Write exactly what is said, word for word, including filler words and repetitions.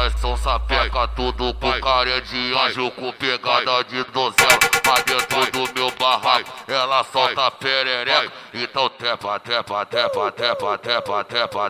Elas são sapeca, tudo com cara de anjo, com pegada de donzela. Mas dentro do meu barraco, ela solta perereca. Então tepa, tepa, tepa, tepa, tepa, tepa,